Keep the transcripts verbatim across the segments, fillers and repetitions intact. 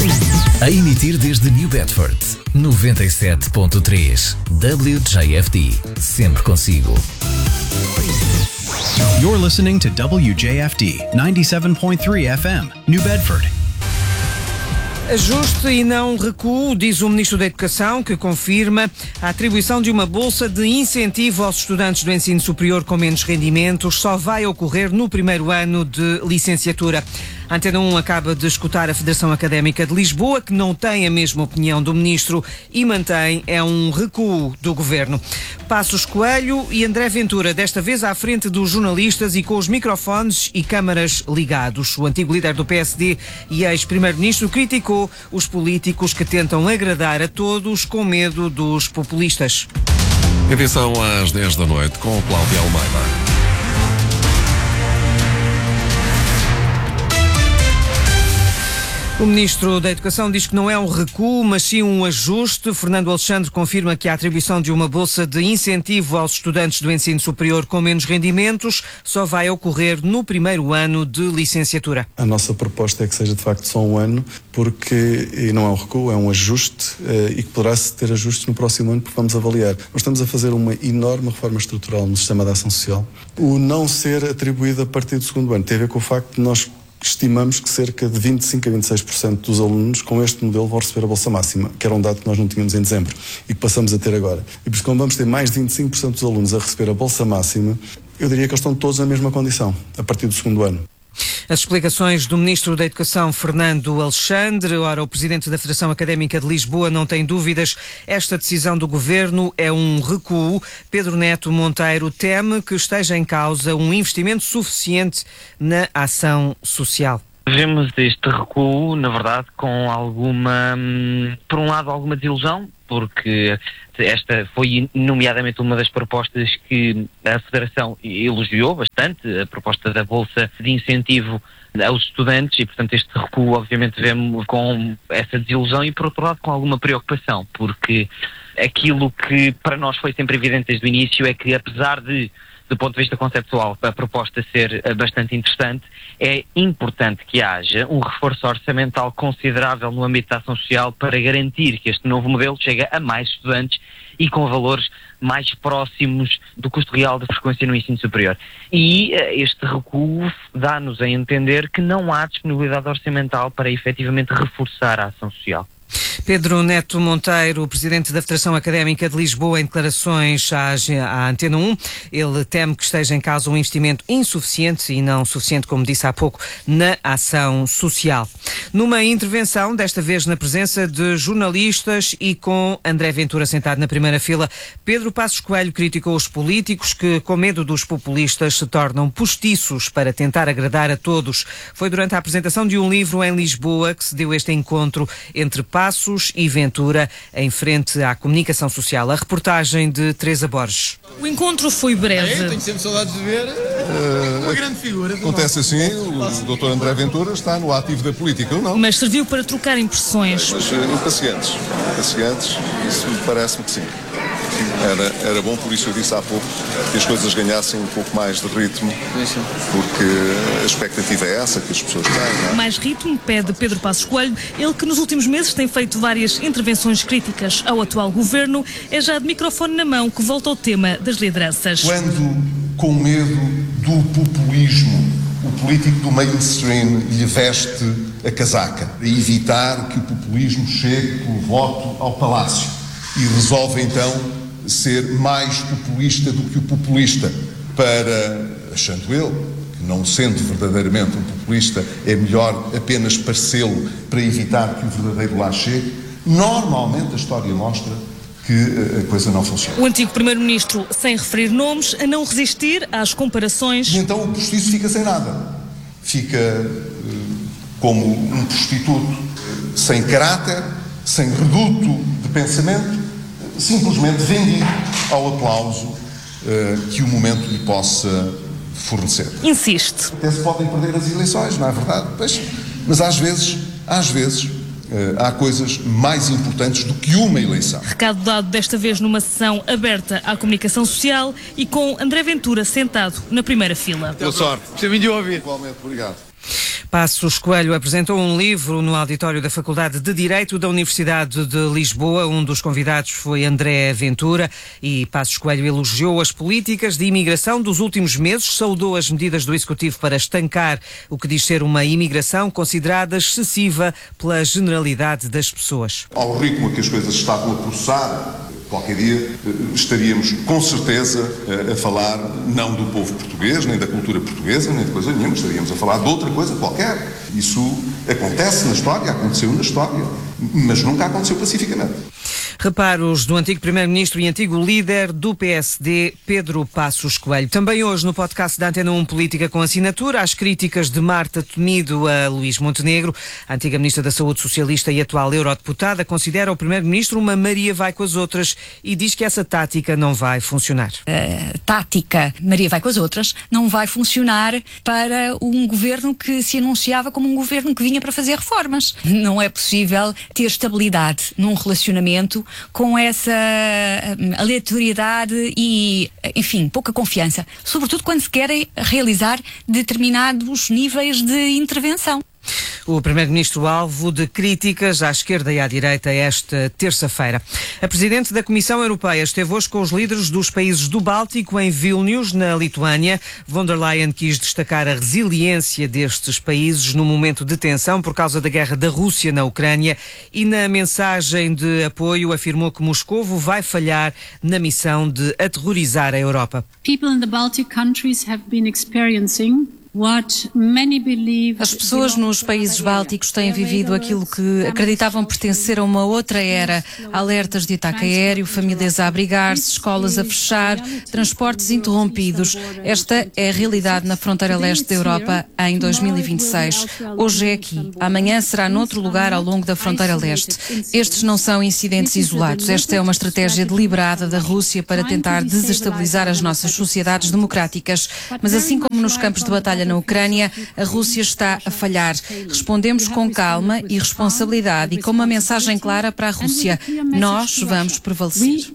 A emitir desde New Bedford, noventa e sete ponto três W J F D, sempre consigo. You're listening to W J F D ninety-seven point three F M, New Bedford. Ajuste e não recuo, diz o Ministro da Educação, que confirma a atribuição de uma bolsa de incentivo aos estudantes do ensino superior com menos rendimentos só vai ocorrer no primeiro ano de licenciatura. A Antena um acaba de escutar a Federação Académica de Lisboa, que não tem a mesma opinião do Ministro e mantém é um recuo do Governo. Passos Coelho e André Ventura, desta vez à frente dos jornalistas e com os microfones e câmaras ligados. O antigo líder do P S D e ex-primeiro-ministro criticou os políticos que tentam agradar a todos com medo dos populistas. Edição às dez da noite com o Cláudio Almeida. O Ministro da Educação diz que não é um recuo, mas sim um ajuste. Fernando Alexandre confirma que a atribuição de uma bolsa de incentivo aos estudantes do ensino superior com menos rendimentos só vai ocorrer no primeiro ano de licenciatura. A nossa proposta é que seja de facto só um ano, porque e não é um recuo, é um ajuste e que poderá-se ter ajustes no próximo ano, porque vamos avaliar. Nós estamos a fazer uma enorme reforma estrutural no sistema de ação social. O não ser atribuído a partir do segundo ano tem a ver com o facto de nós estimamos que cerca de vinte e cinco a vinte e seis por cento dos alunos com este modelo vão receber a bolsa máxima, que era um dado que nós não tínhamos em dezembro e que passamos a ter agora. E por isso, como vamos ter mais de vinte e cinco por cento dos alunos a receber a bolsa máxima, eu diria que eles estão todos na mesma condição, a partir do segundo ano. As explicações do Ministro da Educação, Fernando Alexandre. Ora, o Presidente da Federação Académica de Lisboa não tem dúvidas. Esta decisão do Governo é um recuo. Pedro Neto Monteiro teme que esteja em causa um investimento suficiente na ação social. Vemos este recuo, na verdade, com alguma, por um lado, alguma desilusão, porque esta foi nomeadamente uma das propostas que a Federação elogiou bastante, a proposta da Bolsa de Incentivo aos estudantes, e portanto este recuo obviamente vemos com essa desilusão e por outro lado com alguma preocupação, porque aquilo que para nós foi sempre evidente desde o início é que, apesar de, do ponto de vista conceptual, a proposta ser bastante interessante, é importante que haja um reforço orçamental considerável no âmbito da ação social para garantir que este novo modelo chega a mais estudantes e com valores mais próximos do custo real da frequência no ensino superior. E este recuo dá-nos a entender que não há disponibilidade orçamental para efetivamente reforçar a ação social. Pedro Neto Monteiro, Presidente da Federação Académica de Lisboa, em declarações à, à Antena um, ele teme que esteja em causa um investimento insuficiente e não suficiente, como disse há pouco, na ação social. Numa intervenção, desta vez na presença de jornalistas e com André Ventura sentado na primeira fila, Pedro Passos Coelho criticou os políticos que, com medo dos populistas, se tornam postiços para tentar agradar a todos. Foi durante a apresentação de um livro em Lisboa que se deu este encontro entre Passos e Ventura em frente à comunicação social. A reportagem de Teresa Borges. O encontro foi breve. É, tenho sempre saudades de ver uh, uma grande figura. Acontece assim, o doutor André Ventura está no ativo da política, ou não? Mas serviu para trocar impressões. Mas uh, impacientes, impacientes, isso parece-me que sim. Era, era bom, por isso eu disse há pouco, que as coisas ganhassem um pouco mais de ritmo, porque a expectativa é essa que as pessoas têm. Não é? Mais ritmo, pede Pedro Passos Coelho, ele que nos últimos meses tem feito várias intervenções críticas ao atual governo, é já de microfone na mão que volta ao tema das lideranças. Quando, com medo do populismo, o político do mainstream lhe veste a casaca, a evitar que o populismo chegue pelo voto ao palácio e resolve então ser mais populista do que o populista, para, achando ele, que não sendo verdadeiramente um populista, é melhor apenas parecê-lo para evitar que o verdadeiro lá chegue. Normalmente a história mostra que a coisa não funciona. O antigo primeiro-ministro, sem referir nomes, a não resistir às comparações. E então o postiço fica sem nada. Fica uh, como um prostituto sem caráter, sem reduto de pensamento, simplesmente vendido ao aplauso uh, que o momento lhe possa fornecer. Insiste. Até se podem perder as eleições, não é verdade? Pois, mas às vezes, às vezes, uh, há coisas mais importantes do que uma eleição. Recado dado desta vez numa sessão aberta à comunicação social e com André Ventura sentado na primeira fila. Boa sorte. Você me de ouvir. Igualmente, obrigado. Passos Coelho apresentou um livro no auditório da Faculdade de Direito da Universidade de Lisboa. Um dos convidados foi André Ventura e Passos Coelho elogiou as políticas de imigração dos últimos meses, saudou as medidas do Executivo para estancar o que diz ser uma imigração considerada excessiva pela generalidade das pessoas. Ao ritmo a que as coisas estavam a processar, qualquer dia estaríamos com certeza a falar não do povo português, nem da cultura portuguesa, nem de coisa nenhuma, estaríamos a falar de outra coisa qualquer. Isso acontece na história, aconteceu na história, mas nunca aconteceu pacificamente. Reparos do antigo Primeiro-Ministro e antigo líder do P S D, Pedro Passos Coelho. Também hoje no podcast da Antena um Política com Assinatura, as críticas de Marta Temido a Luís Montenegro. A antiga Ministra da Saúde Socialista e atual Eurodeputada considera o Primeiro-Ministro uma Maria vai com as outras e diz que essa tática não vai funcionar. A tática Maria vai com as outras não vai funcionar para um governo que se anunciava como um governo que vinha para fazer reformas. Não é possível ter estabilidade num relacionamento com essa aleatoriedade e, enfim, pouca confiança. Sobretudo quando se querem realizar determinados níveis de intervenção. O Primeiro-Ministro alvo de críticas à esquerda e à direita esta terça-feira. A Presidente da Comissão Europeia esteve hoje com os líderes dos países do Báltico em Vilnius, na Lituânia. Von der Leyen quis destacar a resiliência destes países no momento de tensão por causa da guerra da Rússia na Ucrânia e na mensagem de apoio afirmou que Moscovo vai falhar na missão de aterrorizar a Europa. People in the Baltic countries have been experiencing As pessoas nos países bálticos têm vivido aquilo que acreditavam pertencer a uma outra era. Alertas de ataque aéreo, famílias a abrigar-se, escolas a fechar, transportes interrompidos. Esta é a realidade na fronteira leste da Europa em dois mil e vinte e seis. Hoje é aqui, amanhã será noutro lugar ao longo da fronteira leste. Estes não são incidentes isolados. Esta é uma estratégia deliberada da Rússia para tentar desestabilizar as nossas sociedades democráticas. Mas assim como nos campos de batalha na Ucrânia, a Rússia está a falhar. Respondemos com calma e responsabilidade e com uma mensagem clara para a Rússia. Nós vamos prevalecer.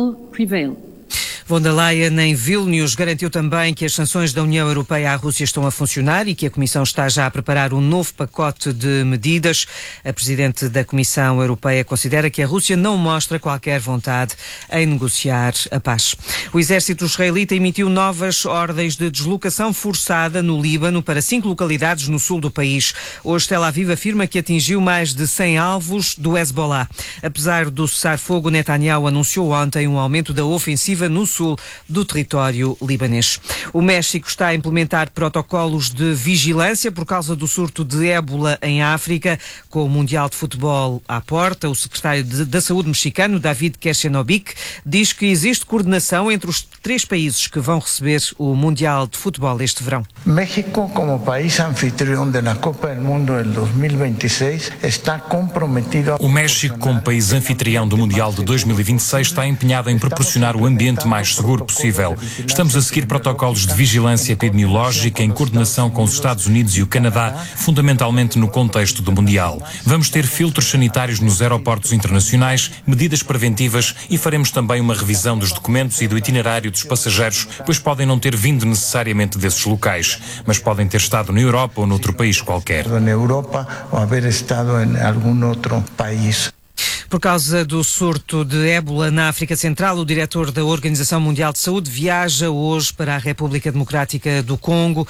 Von der Leyen, em Vilnius, garantiu também que as sanções da União Europeia à Rússia estão a funcionar e que a Comissão está já a preparar um novo pacote de medidas. A Presidente da Comissão Europeia considera que a Rússia não mostra qualquer vontade em negociar a paz. O exército israelita emitiu novas ordens de deslocação forçada no Líbano para cinco localidades no sul do país. Hoje, Tel Aviv afirma que atingiu mais de cem alvos do Hezbollah. Apesar do cessar-fogo, Netanyahu anunciou ontem um aumento da ofensiva no sul do território libanês. O México está a implementar protocolos de vigilância por causa do surto de ébola em África, com o Mundial de Futebol à porta. O secretário de, da Saúde mexicano, David Quechenovic, diz que existe coordenação entre os três países que vão receber o Mundial de Futebol este verão. México, como país anfitrião da Copa do Mundo em dois mil e vinte e seis, está comprometido. O México, como país anfitrião do Mundial de dois mil e vinte e seis, está empenhado em proporcionar o ambiente mais seguro possível. Estamos a seguir protocolos de vigilância epidemiológica em coordenação com os Estados Unidos e o Canadá, fundamentalmente no contexto do Mundial. Vamos ter filtros sanitários nos aeroportos internacionais, medidas preventivas e faremos também uma revisão dos documentos e do itinerário dos passageiros, pois podem não ter vindo necessariamente desses locais, mas podem ter estado na Europa ou noutro país qualquer. Na Europa ou haver estado em algum outro país. Por causa do surto de ébola na África Central, o diretor da Organização Mundial de Saúde viaja hoje para a República Democrática do Congo,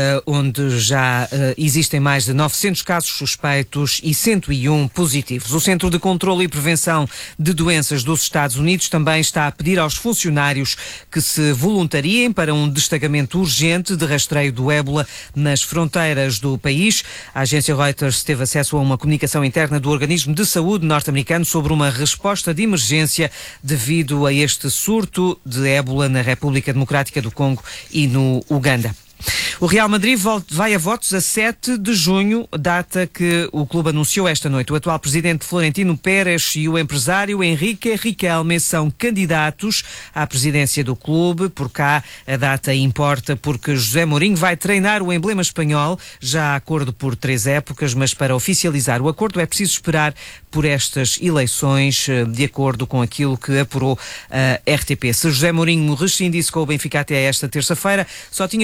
onde já existem mais de novecentos casos suspeitos e cento e um positivos. O Centro de Controlo e Prevenção de Doenças dos Estados Unidos também está a pedir aos funcionários que se voluntariem para um destacamento urgente de rastreio do ébola nas fronteiras do país. A agência Reuters teve acesso a uma comunicação interna do Organismo de Saúde norte-americano sobre uma resposta de emergência devido a este surto de ébola na República Democrática do Congo e no Uganda. O Real Madrid vai a votos a sete de junho, data que o clube anunciou esta noite. O atual presidente Florentino Pérez e o empresário Henrique Riquelme são candidatos à presidência do clube. Por cá, a data importa porque José Mourinho vai treinar o emblema espanhol, já há acordo por três épocas, mas para oficializar o acordo é preciso esperar por estas eleições, de acordo com aquilo que apurou a R T P. Se José Mourinho rescindisse com o Benfica até esta terça-feira, só tinha de pagar ao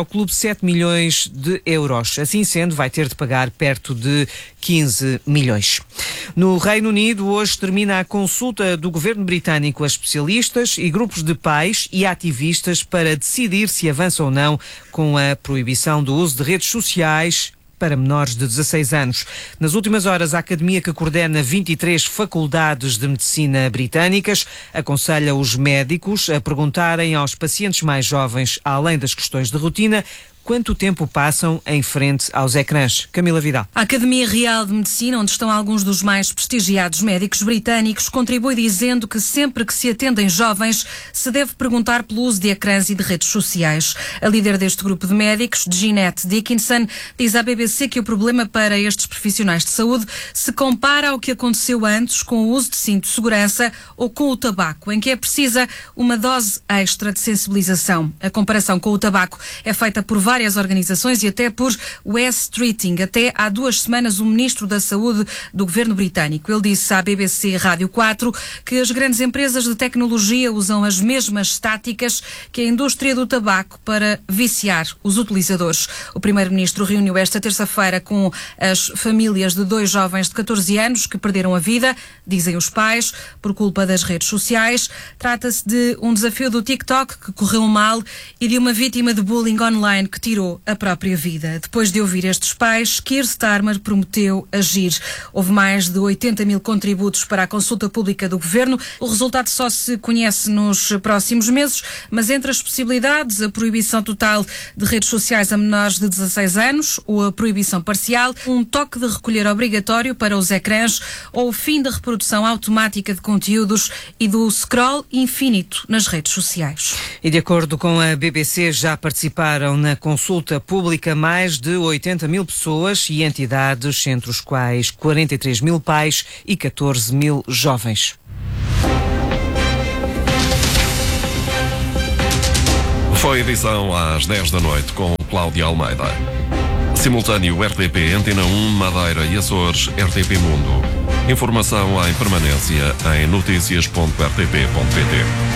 ao clube sete milhões de euros. Assim sendo, vai ter de pagar perto de quinze milhões. No Reino Unido, hoje termina a consulta do governo britânico a especialistas e grupos de pais e ativistas para decidir se avança ou não com a proibição do uso de redes sociais para menores de dezasseis anos. Nas últimas horas, a academia que coordena vinte e três faculdades de medicina britânicas aconselha os médicos a perguntarem aos pacientes mais jovens, além das questões de rotina, quanto tempo passam em frente aos ecrãs. Camila Vidal. A Academia Real de Medicina, onde estão alguns dos mais prestigiados médicos britânicos, contribui dizendo que sempre que se atendem jovens, se deve perguntar pelo uso de ecrãs e de redes sociais. A líder deste grupo de médicos, Jeanette Dickinson, diz à B B C que o problema para estes profissionais de saúde se compara ao que aconteceu antes com o uso de cinto de segurança ou com o tabaco, em que é precisa uma dose extra de sensibilização. A comparação com o tabaco é feita por várias organizações e até por Wes Streeting. Até há duas semanas o Ministro da Saúde do governo britânico. Ele disse à B B C Rádio quatro que as grandes empresas de tecnologia usam as mesmas táticas que a indústria do tabaco para viciar os utilizadores. O Primeiro-Ministro reuniu esta terça-feira com as famílias de dois jovens de catorze anos que perderam a vida, dizem os pais, por culpa das redes sociais. Trata-se de um desafio do TikTok que correu mal e de uma vítima de bullying online que tirou a própria vida. Depois de ouvir estes pais, Keir Starmer prometeu agir. Houve mais de oitenta mil contributos para a consulta pública do governo. O resultado só se conhece nos próximos meses, mas entre as possibilidades, a proibição total de redes sociais a menores de dezasseis anos ou a proibição parcial, um toque de recolher obrigatório para os ecrãs ou o fim da reprodução automática de conteúdos e do scroll infinito nas redes sociais. E de acordo com a B B C, já participaram na consulta pública mais de oitenta mil pessoas e entidades, entre os quais quarenta e três mil pais e catorze mil jovens. Foi edição às dez da noite com Cláudia Almeida. Simultâneo R T P Antena um, Madeira e Açores, R T P Mundo. Informação em permanência em notícias ponto r t p ponto p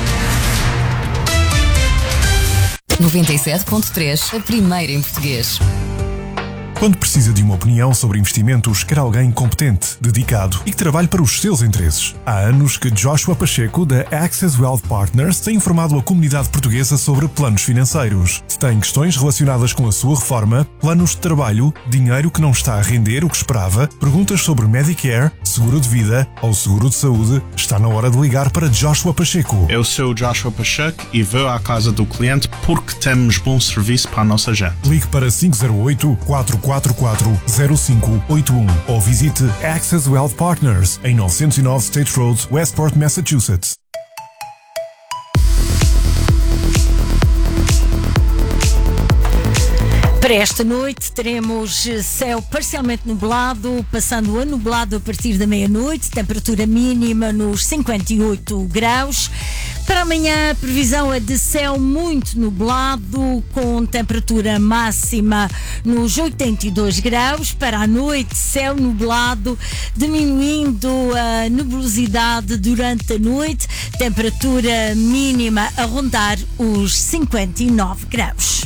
t. noventa e sete ponto três, a primeira em português. Quando precisa de uma opinião sobre investimentos, quer alguém competente, dedicado e que trabalhe para os seus interesses. Há anos que Joshua Pacheco, da Access Wealth Partners, tem informado a comunidade portuguesa sobre planos financeiros. Se tem questões relacionadas com a sua reforma, planos de trabalho, dinheiro que não está a render o que esperava, perguntas sobre Medicare, seguro de vida ou seguro de saúde, está na hora de ligar para Joshua Pacheco. Eu sou Joshua Pacheco e vou à casa do cliente porque temos bom serviço para a nossa gente. Ligue para cinco zero oito, quatro quatro quatro, zero cinco oito um ou visite Access Wealth Partners em novecentos e nove State Road, Westport, Massachusetts. Para esta noite teremos céu parcialmente nublado, passando a nublado a partir da meia-noite, temperatura mínima nos cinquenta e oito graus. Para amanhã a previsão é de céu muito nublado, com temperatura máxima nos oitenta e dois graus. Para a noite, céu nublado, diminuindo a nebulosidade durante a noite, temperatura mínima a rondar os cinquenta e nove graus.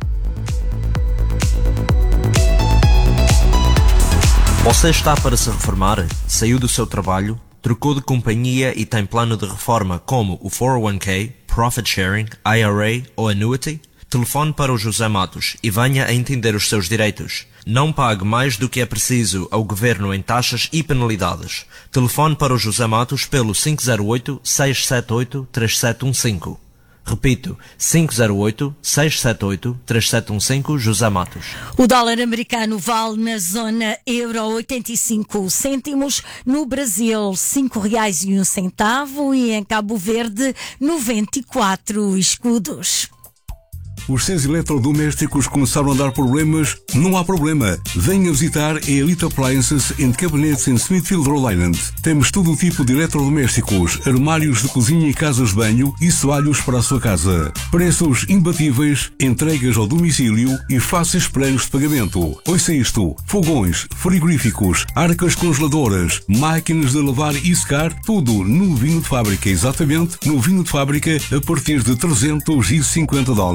Você está para se reformar? Saiu do seu trabalho? Trocou de companhia e tem plano de reforma como o quatro oh um k, Profit Sharing, I R A ou Annuity? Telefone para o José Matos e venha a entender os seus direitos. Não pague mais do que é preciso ao Governo em taxas e penalidades. Telefone para o José Matos pelo cinco zero oito, seis sete oito, três sete um cinco. Repito, cinco zero oito, seis sete oito, três sete um cinco, José Matos. O dólar americano vale na zona euro oitenta e cinco cêntimos, no Brasil cinco reais e um centavo e em Cabo Verde noventa e quatro escudos. Os seus eletrodomésticos começaram a dar problemas? Não há problema. Venha visitar a Elite Appliances and Cabinets em Smithfield, Rhode Island. Temos todo o tipo de eletrodomésticos, armários de cozinha e casas de banho e soalhos para a sua casa. Preços imbatíveis, entregas ao domicílio e fáceis planos de pagamento. Ouça isto: fogões, frigoríficos, arcas congeladoras, máquinas de lavar e secar, tudo no vinho de fábrica, exatamente no vinho de fábrica a partir de trezentos e cinquenta dólares.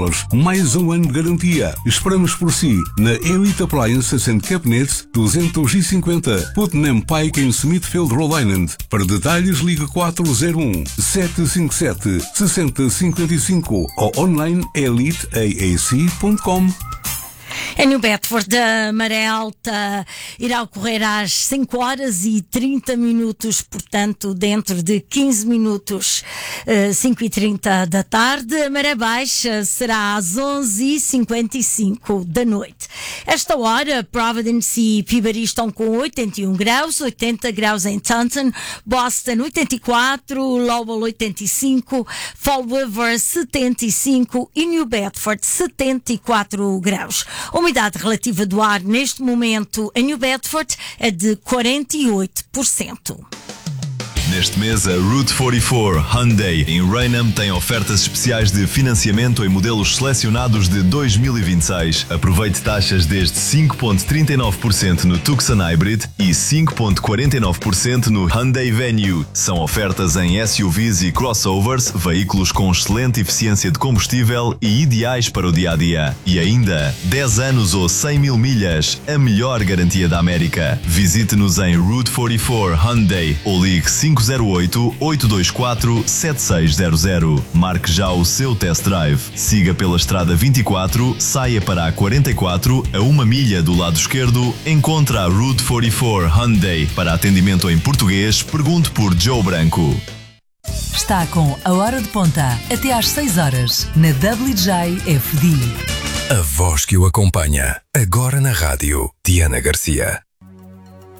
mais um ano de garantia. Esperamos por si na Elite Appliances and Cabinets duzentos e cinquenta Putnam Pike em Smithfield, Rhode Island. Para detalhes, ligue quatro zero um, sete cinco sete, seis zero cinco cinco ou online elite a a c ponto com. Em New Bedford, a maré alta irá ocorrer às cinco horas e trinta minutos, portanto, dentro de quinze minutos, cinco e trinta da tarde. A maré baixa será às onze e cinquenta e cinco da noite. Esta hora, Providence e Peabody estão com oitenta e um graus, oitenta graus em Taunton, Boston oitenta e quatro, Lowell oitenta e cinco, Fall River setenta e cinco e New Bedford setenta e quatro graus. A umidade relativa do ar neste momento em New Bedford é de quarenta e oito por cento. Neste mês, a Route quarenta e quatro Hyundai em Raynham tem ofertas especiais de financiamento em modelos selecionados de dois mil e vinte e seis. Aproveite taxas desde cinco vírgula trinta e nove por cento no Tucson Hybrid e cinco vírgula quarenta e nove por cento no Hyundai Venue. São ofertas em S U Vs e crossovers, veículos com excelente eficiência de combustível e ideais para o dia-a-dia. E ainda, dez anos ou cem mil milhas, a melhor garantia da América. Visite-nos em Route quarenta e quatro Hyundai ou ligue cinco zero oito, oito dois quatro, sete seis zero zero. Marque já o seu test drive. Siga pela estrada vinte e quatro, saia para a quarenta e quatro, a uma milha do lado esquerdo, encontra a Route quarenta e quatro Hyundai. Para atendimento em português, pergunte por Joe Branco. Está com a Hora de Ponta, até às seis horas, na W J F D. A voz que o acompanha, agora na rádio, Diana Garcia.